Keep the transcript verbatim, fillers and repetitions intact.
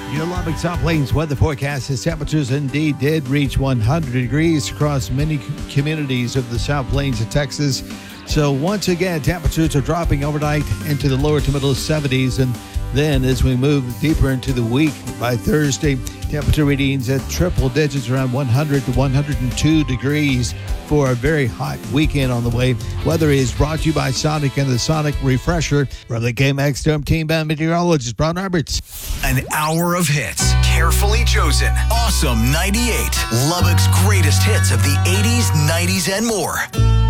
Your Lubbock South Plains weather forecast is temperatures indeed did reach one hundred degrees across many communities of the South Plains of Texas. So once again, temperatures are dropping overnight into the lower to middle seventies. And then as we move deeper into the week, by Thursday, temperature readings at triple digits around one hundred to one hundred two degrees for a very hot weekend on the way. Weather is brought to you by Sonic and the Sonic Refresher from the K M X Storm Team Band meteorologist, Brown Roberts. An hour of hits, carefully chosen. Awesome ninety-eight, Lubbock's greatest hits of the eighties, nineties, and more.